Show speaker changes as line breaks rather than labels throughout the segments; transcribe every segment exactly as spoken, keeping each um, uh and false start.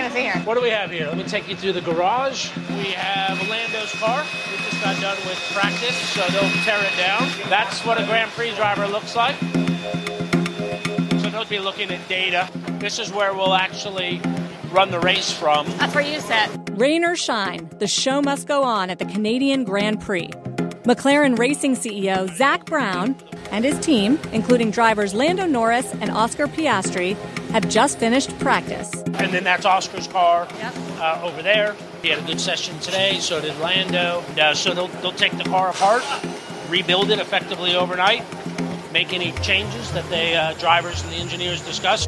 going to see here?
What do we have here? Let me take you through the garage. We have Lando's car. We just got done with practice, so they'll tear it down. That's what a Grand Prix driver looks like. So they'll be looking at data. This is where we'll actually run the race from.
That's where you sit.
Rain or shine, the show must go on at the Canadian Grand Prix. McLaren Racing C E O Zak Brown and his team, including drivers Lando Norris and Oscar Piastri, have just finished practice.
And then that's Oscar's car
Yep.
uh, over there. He had a good session today, so did Lando. Uh, so they'll, they'll take the car apart, rebuild it effectively overnight, make any changes that the uh, drivers and the engineers discuss.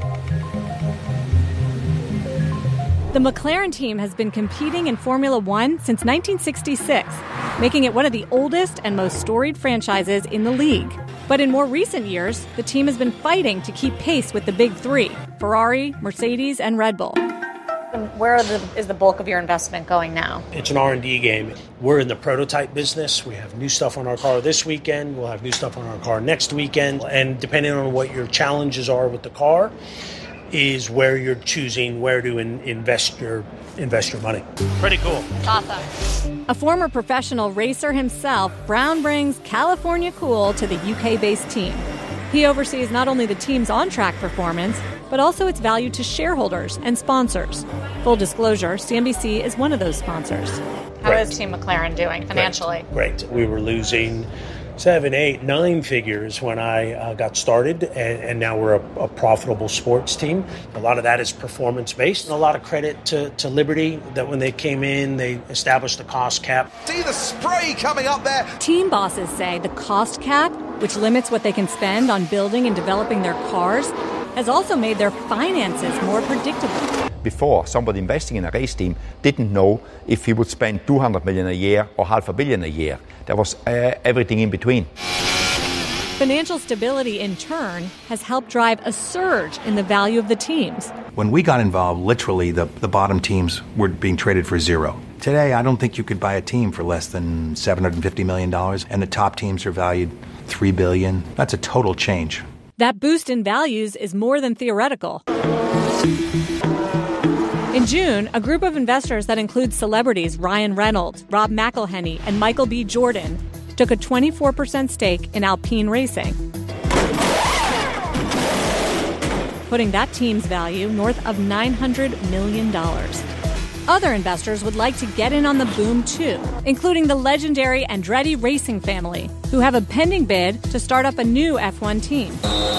The McLaren team has been competing in Formula One since nineteen sixty-six, making it one of the oldest and most storied franchises in the league. But in more recent years, the team has been fighting to keep pace with the big three, Ferrari, Mercedes, and Red Bull.
Where are the, is the bulk of your investment going now?
It's an R and D game. We're in the prototype business. We have new stuff on our car this weekend. We'll have new stuff on our car next weekend. And depending on what your challenges are with the car, is where you're choosing where to in, invest your invest your money. Pretty cool.
Awesome.
A former professional racer himself, Brown brings California cool to the U K-based team. He oversees not only the team's on-track performance, but also its value to shareholders and sponsors. Full disclosure, C N B C is one of those sponsors.
How
Great.
is Team McLaren doing financially?
Great. Great. We were losing seven, eight, nine figures when I uh, got started, and, and now we're a, a profitable sports team. A lot of that is performance-based, and a lot of credit to, to Liberty that when they came in, they established the cost cap.
See the spray coming up there.
Team bosses say the cost cap, which limits what they can spend on building and developing their cars, has also made their finances more predictable.
Before, somebody investing in a race team didn't know if he would spend two hundred million a year or half a billion a year. There was uh, everything in between.
Financial stability, in turn, has helped drive a surge in the value of the teams.
When we got involved, literally the, the bottom teams were being traded for zero. Today, I don't think you could buy a team for less than seven hundred fifty million dollars, and the top teams are valued three billion dollars. That's a total change.
That boost in values is more than theoretical. In June, a group of investors that includes celebrities Ryan Reynolds, Rob McElhenney, and Michael B. Jordan took a twenty-four percent stake in Alpine Racing, putting that team's value north of nine hundred million dollars. Other investors would like to get in on the boom too, including the legendary Andretti Racing family, who have a pending bid to start up a new F one team.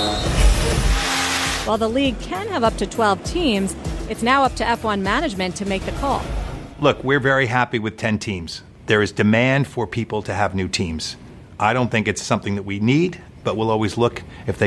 While the league can have up to twelve teams, it's now up to F one management to make the call.
Look, we're very happy with ten teams. There is demand for people to have new teams. I don't think it's something that we need, but we'll always look if they